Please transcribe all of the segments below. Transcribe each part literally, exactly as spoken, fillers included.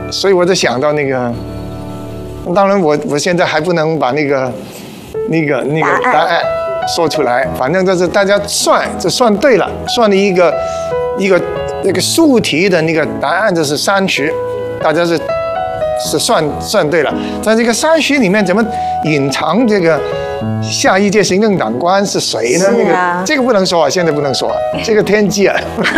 所以我就想到那个，当然我我现在还不能把那个那个那个答案说出来，反正就是大家算，就算对了，算了一个一个那个数题的那个答案就是三十，大家是是算算对了，在这个三十里面怎么隐藏这个下一届行政长官是谁呢？ 是啊、 那个这个不能说啊，现在不能说、啊，这个天机啊。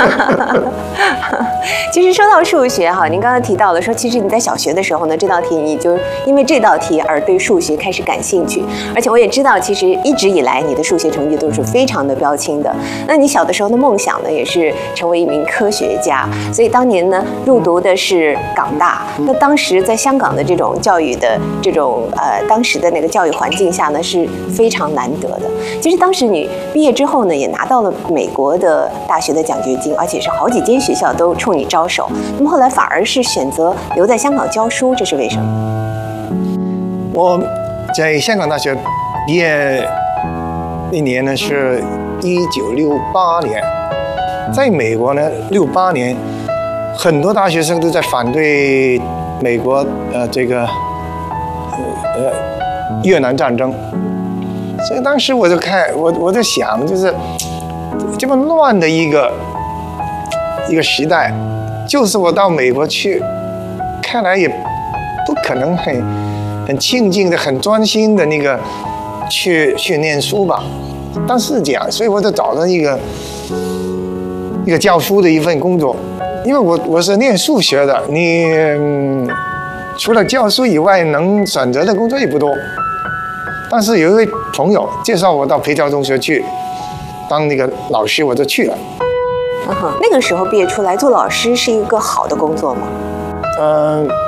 其实说到数学哈，您刚刚提到了说，其实你在小学的时候呢，这道题你就因为这道题而对数学开始感兴趣，而且我也知道，其实一直以来你的数学成绩都是非常的标清的。那你小的时候的梦想呢，也是成为一名科学家，所以当年呢入读的是港大。那当时在香港的这种教育的这种呃当时的那个教育环境下呢，是非常难得的。其实当时你毕业之后呢，也拿到了美国的大学的奖学金，而且是好几间学校都冲你招手。那么后来反而是选择留在香港教书，这是为什么？ 我在香港大学毕业那年呢是一九六八年，在美国呢六八年，很多大学生都在反对美国呃这个呃越南战争，所以当时我就看我我在想，就是这么乱的一个一个时代。就是我到美国去，看来也不可能很很静静的、很专心的那个去去念书吧。但是这样，所以我就找到一个一个教书的一份工作，因为我我是念数学的，你、嗯、除了教书以外，能选择的工作也不多。但是有一位朋友介绍我到培侨中学去当那个老师，我就去了。 嗯哼，那个时候毕业出来做老师是一个好的工作吗？ 嗯、呃，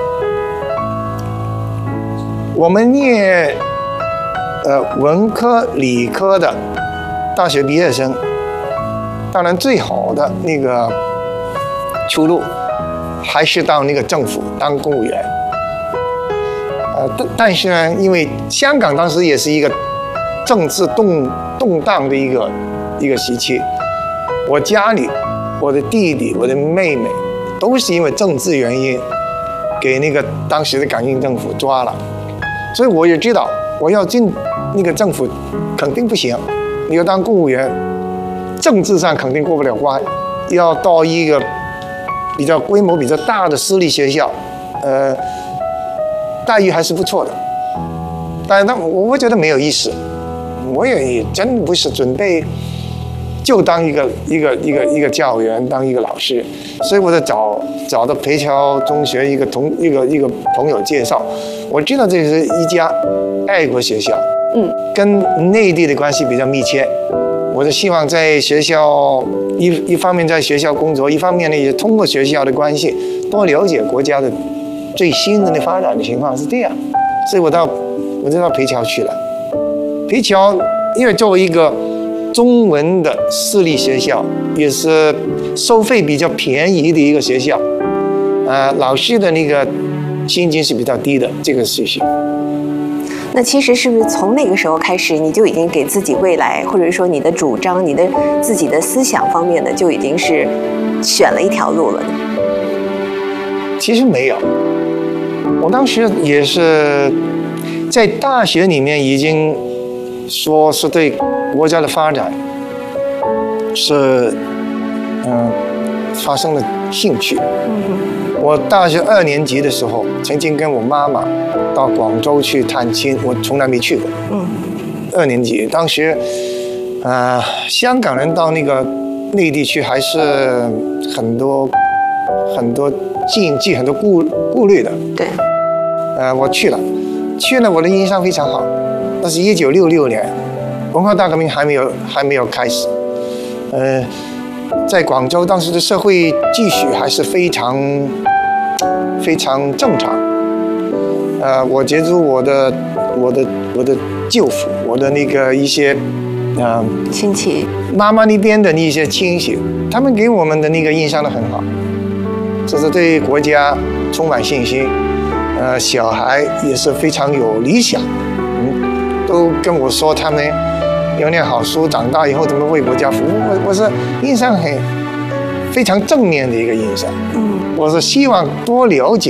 我们念呃文科、理科的大学毕业生，当然最好的那个出路还是到那个政府当公务员。呃，但但是呢，因为香港当时也是一个政治动动荡的一个一个时期。我家里，我的弟弟、我的妹妹，都是因为政治原因，给那个当时的港英政府抓了，所以我也知道，我要进那个政府肯定不行，你要当公务员，政治上肯定过不了关，要到一个比较规模比较大的私立学校，呃，待遇还是不错的，但是那我我觉得没有意思，我也真不是准备。就当一个一个一个一个教员，当一个老师，所以我就找找到培侨中学一个同一个一个朋友介绍，我知道这是一家爱国学校，嗯，跟内地的关系比较密切，我就希望在学校一一方面在学校工作，一方面呢也通过学校的关系多了解国家的最新的那发展的情况是这样，所以我到我就到培侨去了，培侨因为作为一个中文的私立学校，也是收费比较便宜的一个学校，呃，老师的那个薪金是比较低的，这个事情。 那其实是不是从那个时候开始，你就已经给自己未来，或者说你的主张、你的自己的思想方面的，就已经是选了一条路了呢？ 其实没有，我当时也是在大学里面已经说是对国家的发展是嗯发生了兴趣。我大学二年级的时候，曾经跟我妈妈到广州去探亲，我从来没去过。嗯，二年级当时，啊、呃，香港人到那个内地去还是很多很多禁忌、很多顾顾虑的。 对。 呃，我去了，去了，我的印象非常好。那是一九六六年，文化大革命还没有还没有开始。呃，在广州当时的社会秩序还是非常非常正常。呃，我接触我的我的我的舅父，我的那个一些呃亲戚， 妈妈那边的那些亲戚，他们给我们的那个印象都很好，就是对国家充满信心。呃，小孩也是非常有理想，嗯，都跟我说他们要念好书，长大以后怎么为国家服务。我我是印象很非常正面的一个印象。嗯，我是希望多了解